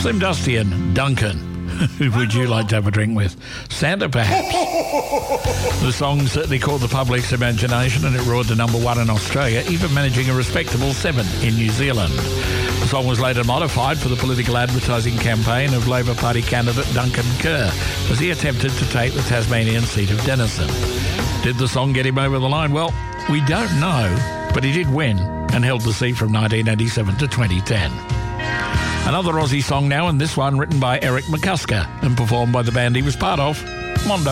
Slim Dusty and Duncan. Who would you like to have a drink with? Santa, perhaps? The song certainly caught the public's imagination and it roared to number 1 in Australia, even managing a respectable 7 in New Zealand. The song was later modified for the political advertising campaign of Labor Party candidate Duncan Kerr as he attempted to take the Tasmanian seat of Denison. Did the song get him over the line? Well, we don't know, but he did win and held the seat from 1987 to 2010. Another Aussie song now, and this one written by Eric McCusker and performed by the band he was part of, Mondo.